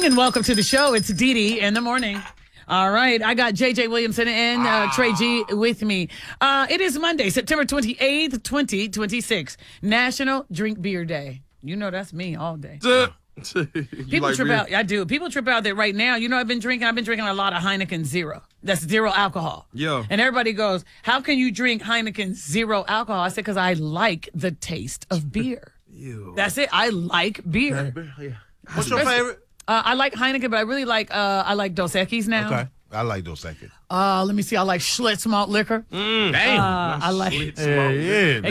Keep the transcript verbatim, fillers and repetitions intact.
and welcome to the show. It's Dee Dee in the morning. All right, I got J J Williamson and uh, Trey G with me. Uh, it is Monday, September twenty-eighth, twenty twenty-six, National Drink Beer Day. You know that's me all day. People like trip beer? out. I do. People trip out that right now. You know, I've been drinking. I've been drinking a lot of Heineken Zero. That's zero alcohol. Yeah. And everybody goes, "How can you drink Heineken Zero alcohol?" I said, "Because I like the taste of beer." Ew. That's it. I like beer. What's your favorite? Uh, I like Heineken, but I really like uh, I like Dos Equis now. Okay. I like Dos Equis. Uh, let me see. I like Schlitz malt liquor. Mm, Damn. Uh, I like. Yeah, yeah.